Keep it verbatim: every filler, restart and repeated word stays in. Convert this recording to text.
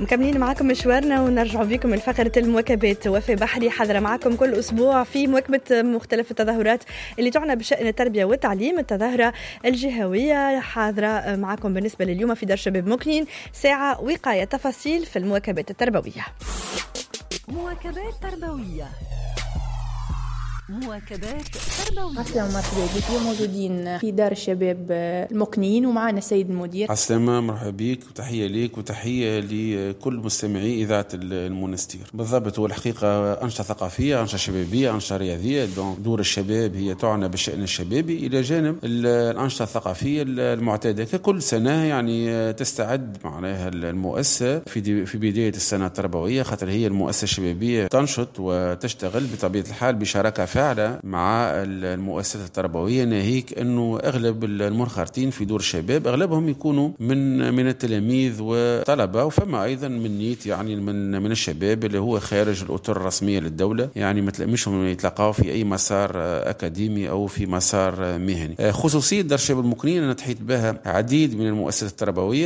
مكملين معكم مشوارنا ونرجع بكم من فقرة المواكبات. وفاء بحري حاضرة معكم كل أسبوع في مواكبة مختلف التظاهرات اللي تعنى بشأن التربية والتعليم. التظاهرة الجهوية حاضرة معكم بالنسبة لليوم في دار شباب مكنين، ساعة وقاية تفاصيل في المواكبات التربوية. مواكبات تربوية مواكبات تربوية. السلام مرحبا بك، اليوم موجودين في دار الشباب المكنين ومعنا السيد المدير. السلامة، مرحبا بك وتحية ليك وتحية لكل مستمعي إذاعة المونستير. بالضبط، هو الحقيقة أنشطة ثقافية، أنشطة شبابية، أنشطة رياضية. دور الشباب هي تعنى بالشأن الشبابي إلى جانب الأنشطة الثقافية المعتادة ككل سنة. يعني تستعد معناها المؤسسة في في بداية السنة التربوية، خاطر هي المؤسسة الشبابية تنشط وتشتغل بطبيعة الحال بشراكة فعلا مع المؤسسات التربوية، ناهيك أنه أغلب المنخرطين في دور الشباب أغلبهم يكونوا من من التلاميذ وطلبة، وفما أيضا من نيت يعني من من الشباب اللي هو خارج الأطر الرسمية للدولة، يعني مش يتلقاوا في أي مسار أكاديمي أو في مسار مهني. خصوصية دار الشباب المكنين أنا تحيط بها عديد من المؤسسات التربوية